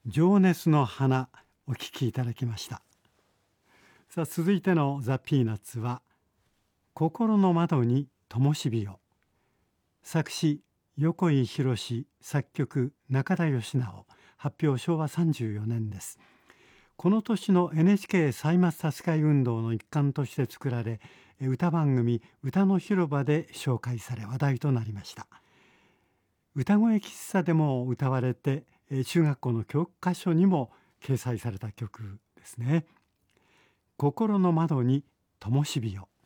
情熱の花お聴きいただきました。さあ続いてのザ・ピーナッツは心の窓に灯火を。作詞横井宏、作曲中田喜直、発表昭和34年です。この年の NHK 歳末差し替え運動の一環として作られ、歌番組歌の広場で紹介され話題となりました。歌声喫茶でも歌われて、中学校の教科書にも掲載された曲ですね。心の窓に灯火を。